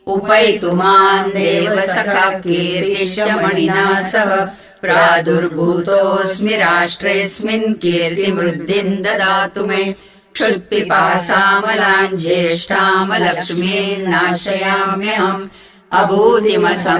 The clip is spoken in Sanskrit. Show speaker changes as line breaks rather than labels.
उपैतु माम् देवसखा कीर्तिश्च मणिना सह प्रादुर्भूतोऽस्मि राष्ट्रेऽस्मिन् कीर्तिमृद्धिम् ददातु मे क्षुत्पिपासामलाम् ज्येष्ठामलक्ष्मीम् नाशयाम्यहम् अभूतिमसम्